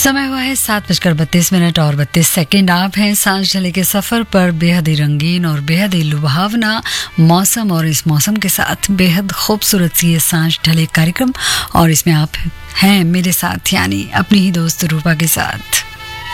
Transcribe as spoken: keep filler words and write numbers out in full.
समय हुआ है सात बजकर बत्तीस मिनट और बत्तीस सेकंड। आप हैं सांझ ढले के सफर पर, बेहद ही रंगीन और बेहद ही लुभावना मौसम, और इस मौसम के साथ बेहद खूबसूरत सी ये सांझ ढले कार्यक्रम, और इसमें आप हैं मेरे साथ, यानी अपनी ही दोस्त रूपा के साथ।